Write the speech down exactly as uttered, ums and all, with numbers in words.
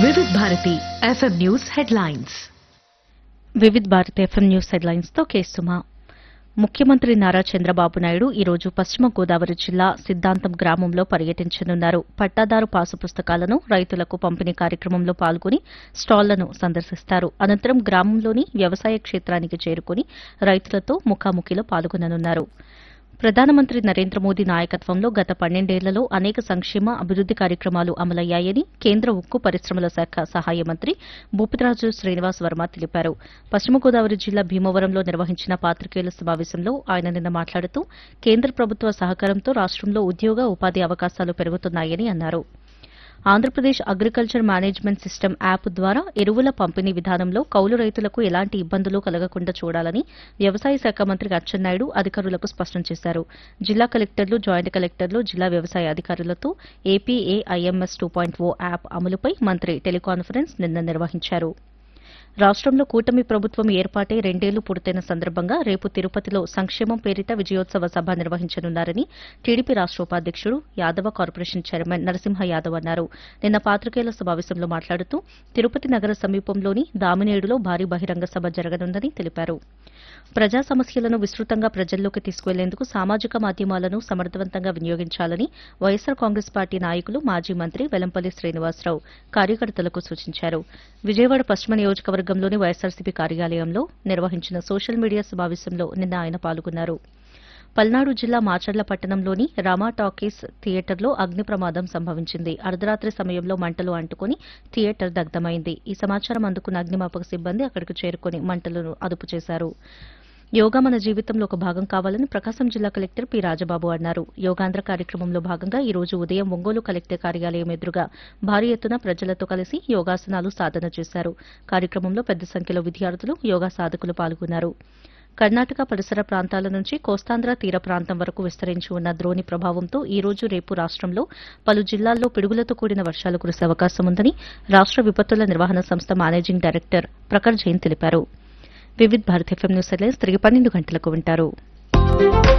Vividh Bharati FM news headlines. Vividh Bharat FM news headlines తో కేసుమా. ముఖ్యమంత్రి నారా చంద్రబాబు నాయుడు ఈ రోజు పశ్చిమ గోదావరి జిల్లా సిద్దాంతం గ్రామంలో పర్యటించనున్నారు. పట్టాదారు పాసు పుస్తకాలను రైతులకు పంపిణీ కార్యక్రమంలో పాల్గొని స్టాళ్లను సందర్శిస్తారు. అనంతరం గ్రామంలోని వ్యవసాయ క్షేత్రానికి చేరుకుని రైతులతో ముఖాముఖిలో పాల్గొననున్నారు. ప్రధానమంత్రి నరేంద్ర మోదీ నాయకత్వంలో గత పన్నెండేళ్లలో అనేక సంక్షేమ అభివృద్ది కార్యక్రమాలు అమలయ్యాయని కేంద్ర ఉక్కు పరిశ్రమల శాఖ సహాయ మంత్రి భూపతిరాజు శ్రీనివాస్ వర్మ తెలిపారు. పశ్చిమ గోదావరి జిల్లా భీమవరంలో నిర్వహించిన పాత్రికేయుల సమావేశంలో ఆయన నిన్న మాట్లాడుతూ కేంద్ర ప్రభుత్వ సహకారంతో రాష్టంలో ఉద్యోగ ఉపాధి అవకాశాలు పెరుగుతున్నాయని అన్నారు. Andhra Pradesh agriculture management system app ద్వారా ఎరువుల పంపిణీ విధానంలో కౌలు రైతులకు ఎలాంటి ఇబ్బందులు కలగకుండా చూడాలని వ్యవసాయ శాఖ మంత్రి అచ్చెన్నాయుడు అధికారులకు స్పష్టం చేశారు. జిల్లా కలెక్టర్లు, జాయింట్ కలెక్టర్లు, జిల్లా వ్యవసాయ అధికారులతో ఏపీఏఐఎంఎస్ టూ పాయింట్ ఓ యాప్ అమలుపై మంత్రి టెలికాన్ఫరెన్స్ నిన్న నిర్వహించారు. రాష్టంలో కూటమి ప్రభుత్వం ఏర్పాటై రెండేళ్లు పూర్తయిన సందర్భంగా రేపు తిరుపతిలో సంక్షేమం పేరిట విజయోత్సవ సభ నిర్వహించనున్నారని టీడీపీ రాష్ట ఉపాధ్యకుడు యాదవ కార్పొరేషన్ చైర్మన్ నరసింహ యాదవ్ అన్నారు. నిన్న పాత్రికేయుల సమావేశంలో మాట్లాడుతూ తిరుపతి నగర సమీపంలోని దామినేడులో భారీ బహిరంగ సభ జరగనుందని తెలిపారు. ప్రజా సమస్యలను విస్తృతంగా ప్రజల్లోకి తీసుకువెళ్లేందుకు సామాజిక మాధ్యమాలను సమర్థవంతంగా వినియోగించాలని వైఎస్సార్ కాంగ్రెస్ పార్టీ నాయకులు, మాజీ మంత్రి వెల్లంపల్లి శ్రీనివాసరావు కార్యకర్తలకు సూచించారు. విజయవాడ పశ్చిమ నియోజకవర్గంలోని వైఎస్సార్సీపీ కార్యాలయంలో నిర్వహించిన సోషల్ మీడియా సమావేశంలో నిన్న ఆయన పాల్గొన్నారు. పల్నాడు జిల్లా మాచర్ల పట్టణంలోని రామా టాకీస్ థియేటర్లో అగ్ని ప్రమాదం సంభవించింది. అర్ధరాత్రి సమయంలో మంటలు అంటుకుని థియేటర్ దగ్ధమైంది. ఈ సమాచారం అందుకున్న అగ్నిమాపక సిబ్బంది అక్కడికి చేరుకుని మంటలను అదుపు చేశారు. యోగా మన జీవితంలో ఒక భాగం కావాలని ప్రకాశం జిల్లా కలెక్టర్ పి రాజబాబు అన్నారు. యోగాంధ్ర కార్యక్రమంలో భాగంగా ఈ రోజు ఉదయం ఒంగోలు కలెక్టర్ కార్యాలయం ఎదురుగా భారీ ఎత్తున ప్రజలతో కలిసి యోగాసనాలు సాధన చేశారు. కార్యక్రమంలో పెద్ద సంఖ్యలో విద్యార్థులు, యోగా సాధకులు పాల్గొన్నారు. కర్ణాటక పరిసర ప్రాంతాల నుంచి కోస్తాంధ్ర తీర ప్రాంతం వరకు విస్తరించి ఉన్న ద్రోణి ప్రభావంతో ఈ రోజు, రేపు రాష్టంలో పలు జిల్లాల్లో పిడుగులతో కూడిన వర్షాలు కురిసే అవకాశం ఉందని రాష్ట విపత్తుల నిర్వహణ సంస్థ మేనేజింగ్ డైరెక్టర్ ప్రఖర్ జైన్ తెలిపారు. Vividh Bharat FM news headlines తిరిగి పన్నెండు గంటలకు వింటారు.